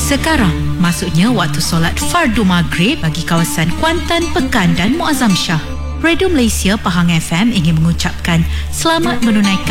Sekarang, maksudnya waktu solat fardu maghrib bagi kawasan Kuantan, Pekan dan Muazzam Shah. Radio Malaysia Pahang FM ingin mengucapkan selamat menunaikan